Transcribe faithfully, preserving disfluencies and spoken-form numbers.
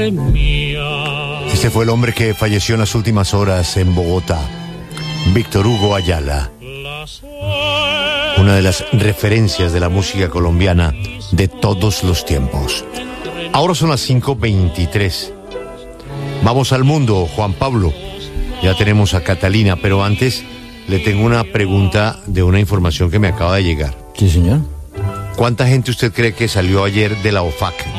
Este fue el hombre que falleció en las últimas horas en Bogotá, Víctor Hugo Ayala, una de las referencias de la música colombiana de todos los tiempos. Ahora son las cinco veintitrés. Vamos al mundo, Juan Pablo. Ya tenemos a Catalina, pero antes le tengo una pregunta de una información que me acaba de llegar. Sí, señor. ¿Cuánta gente usted cree que salió ayer de la O F A C,